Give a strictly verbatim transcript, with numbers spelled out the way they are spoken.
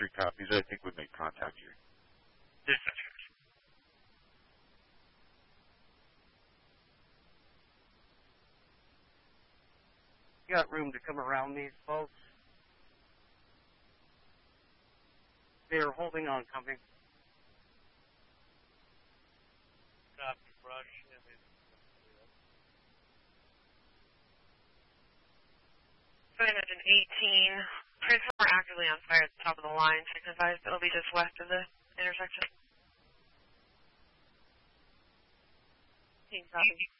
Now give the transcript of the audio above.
three copies. I think we made contact here. Dispatch. You got room to come around these folks? They're holding on coming. Copy, brush. Going at an eighteen. Transformer actively on fire at the top of the line. Signifies it'll be just west of the intersection. Team copy.